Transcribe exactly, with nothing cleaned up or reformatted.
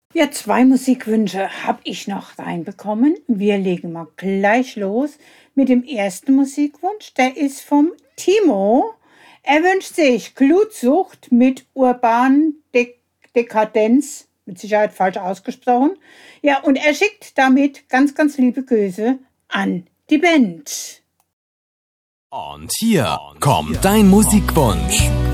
Ja, zwei Musikwünsche habe ich noch reinbekommen. Wir legen mal gleich los mit dem ersten Musikwunsch. Der ist vom Timo. Er wünscht sich Glutsucht mit Urban De Dekadenz. Mit Sicherheit falsch ausgesprochen. Ja, und er schickt damit ganz, ganz liebe Grüße an die Band. Und hier kommt dein Musikwunsch.